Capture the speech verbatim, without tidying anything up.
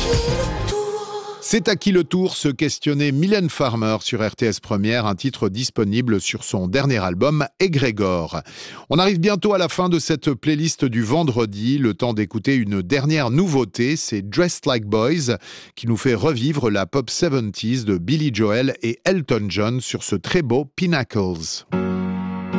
C'est à qui le tour, se questionnait Mylène Farmer sur R T S Première, un titre disponible sur son dernier album Egrégore. On arrive bientôt à la fin de cette playlist du vendredi, le temps d'écouter une dernière nouveauté, c'est Dressed Like Boys, qui nous fait revivre la pop soixante-dix de Billy Joel et Elton John sur ce très beau Pinnacles.